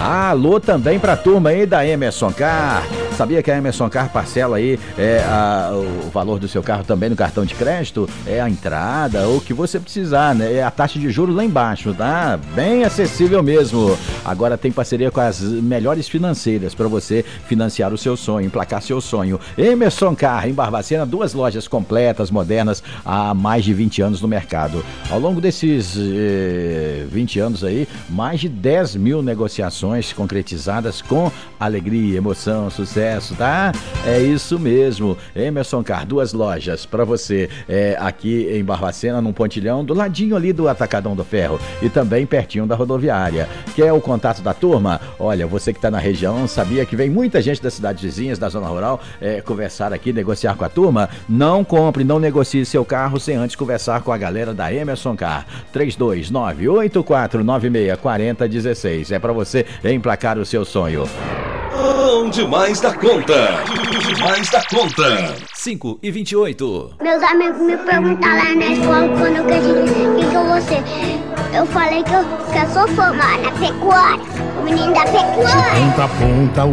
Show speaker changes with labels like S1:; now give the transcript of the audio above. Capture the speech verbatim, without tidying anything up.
S1: Alô também pra turma aí da Emerson Car. Sabia que a Emerson Car parcela aí é, a, o valor do seu carro também no cartão de crédito? É a entrada, ou o que você precisar, né? É a taxa de juros lá embaixo, tá? Bem acessível mesmo. Agora tem parceria com as melhores financeiras para você financiar o seu sonho, emplacar seu sonho. Emerson Car, em Barbacena, duas lojas completas, modernas, há mais de vinte anos no mercado. Ao longo desses eh, vinte anos aí, mais de dez mil negociações concretizadas com alegria, emoção, sucesso, tá? É isso mesmo. Emerson Car, duas lojas para você é, aqui em Barbacena, num pontilhão, do ladinho ali do Atacadão do Ferro e também pertinho da rodoviária. Quer o contato da turma? Olha, você que tá na região, sabia que vem muita gente das cidades vizinhas, da zona rural, é, conversar aqui, negociar com a turma? Não compre, não negocie seu carro sem antes conversar com a galera da Emerson Car. três dois nove, oito quatro nove seis, quatro zero um seis. É para você emplacar o seu sonho.
S2: Bom demais da conta. Demais da conta.
S3: cinco e vinte e oito.
S4: Meus amigos me perguntaram lá na escola quando eu cresci, quem que eu vou ser? Eu falei que eu, que eu sou formada na pecuária, o menino da pecuária.
S5: Ponta a ponta,